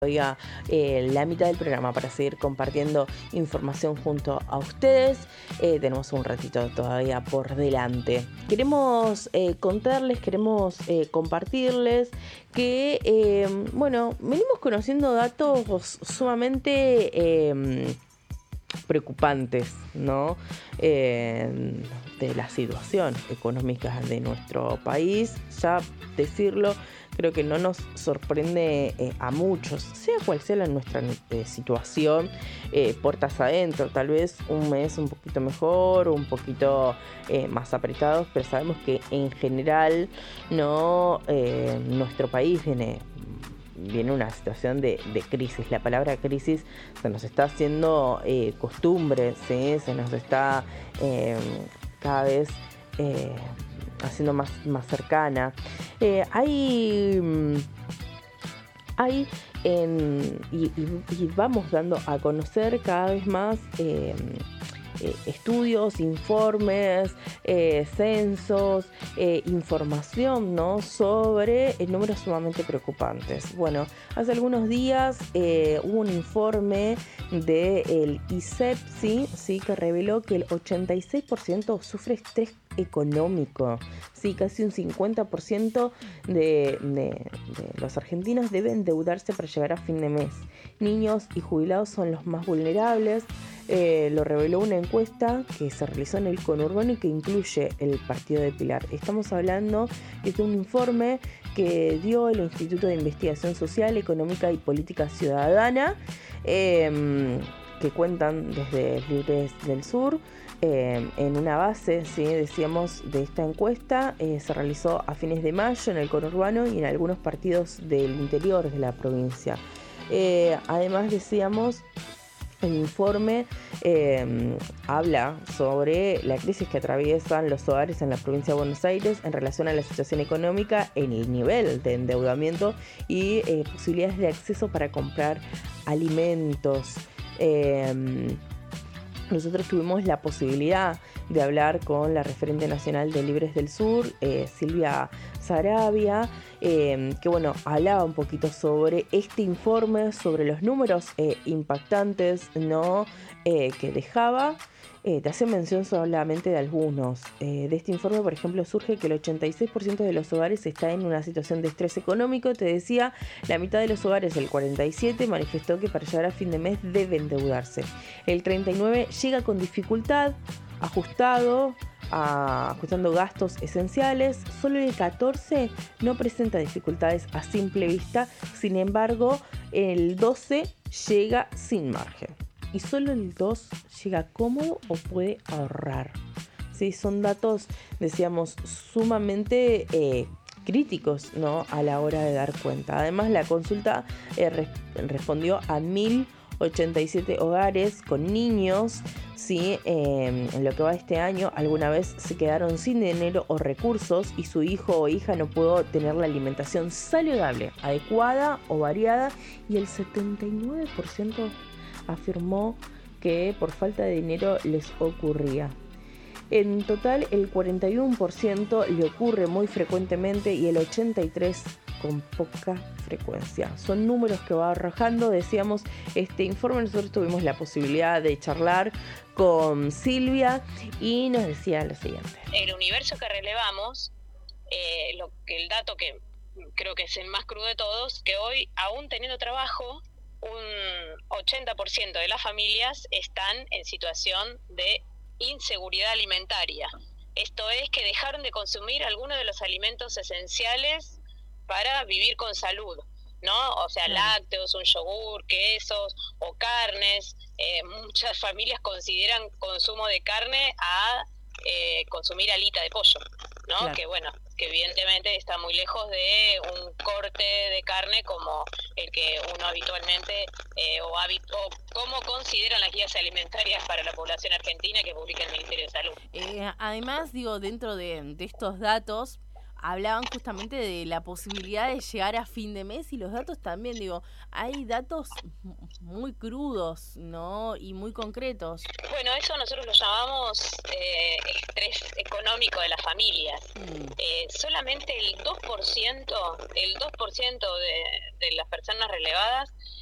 todavía la mitad del programa para seguir compartiendo información junto a ustedes. Tenemos un ratito todavía por delante. Queremos contarles, queremos compartirles que, venimos conociendo datos sumamente preocupantes, ¿no? De la situación económica de nuestro país. Ya decirlo, creo que no nos sorprende a muchos, sea cual sea nuestra situación, puertas adentro, tal vez un mes un poquito mejor, un poquito más apretados, pero sabemos que en general no nuestro país viene una situación de crisis. La palabra crisis se nos está haciendo costumbre, ¿sí? Se nos está cada vez haciendo más cercana. Y vamos dando a conocer cada vez más estudios, informes, censos, información, ¿no? Sobre números sumamente preocupantes. Bueno, hace algunos días hubo un informe del ISEPSI, ¿sí? Que reveló que el 86% sufre estrés económico. Sí, casi un 50% de los argentinos deben endeudarse para llegar a fin de mes. Niños y jubilados son los más vulnerables. Lo reveló una encuesta que se realizó en el conurbano y que incluye el partido de Pilar. Estamos hablando de un informe que dio el Instituto de Investigación Social, Económica y Política Ciudadana, que cuentan desde Libres del Sur. En una base, ¿sí? Decíamos, de esta encuesta se realizó a fines de mayo en el conurbano y en algunos partidos del interior de la provincia. Además, decíamos, el informe habla sobre la crisis que atraviesan los hogares en la provincia de Buenos Aires en relación a la situación económica, en el nivel de endeudamiento y posibilidades de acceso para comprar alimentos. Nosotros tuvimos la posibilidad de hablar con la referente nacional de Libres del Sur, Silvia Sarabia, que hablaba un poquito sobre este informe, sobre los números impactantes, ¿no? Que dejaba. Te hace mención solamente de algunos. De este informe, por ejemplo, surge que el 86% de los hogares está en una situación de estrés económico. Te decía, la mitad de los hogares, el 47%, manifestó que para llegar a fin de mes debe endeudarse. El 39% llega con dificultad, ajustando gastos esenciales. Solo el 14% no presenta dificultades a simple vista. Sin embargo, el 12% llega sin margen. Y solo el 2% llega cómodo o puede ahorrar. ¿Sí? Son datos, decíamos, sumamente críticos, ¿no? A la hora de dar cuenta. Además, la consulta respondió a 1.087 hogares con niños. ¿Sí? En lo que va de este año, alguna vez se quedaron sin dinero o recursos y su hijo o hija no pudo tener la alimentación saludable, adecuada o variada, y el 79% afirmó que por falta de dinero les ocurría. En total, el 41% le ocurre muy frecuentemente y el 83% con poca frecuencia. Son números que va arrojando, decíamos, este informe. Nosotros tuvimos la posibilidad de charlar con Silvia y nos decía lo siguiente. El universo que relevamos, el dato que creo que es el más crudo de todos, que hoy, aún teniendo trabajo, un 80% de las familias están en situación de inseguridad alimentaria. Esto es que dejaron de consumir algunos de los alimentos esenciales para vivir con salud, ¿no? O sea, lácteos, un yogur, quesos o carnes. Muchas familias consideran consumo de carne a consumir alita de pollo, ¿no? Claro. Que evidentemente está muy lejos de un corte de carne como el que uno habitualmente o cómo consideran las guías alimentarias para la población argentina que publica el Ministerio de Salud. Además, dentro de estos datos hablaban justamente de la posibilidad de llegar a fin de mes y los datos también, digo, hay datos muy crudos, ¿no? Y muy concretos. Bueno, eso nosotros lo llamamos estrés económico de las familias. Solamente el 2% de las personas relevadas